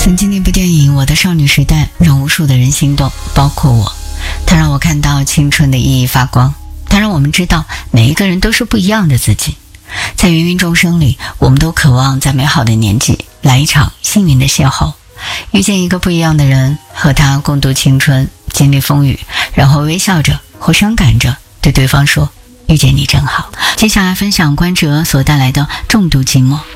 曾经那部电影《我的少女时代》让无数的人心动，包括我。它让我看到青春的熠熠发光，它让我们知道每一个人都是不一样的自己。在芸芸众生里，我们都渴望在美好的年纪来一场幸运的邂逅，遇见一个不一样的人，和他共度青春，经历风雨，然后微笑着或伤感着对对方说，遇见你真好。接下来分享关喆所带来的重度寂寞。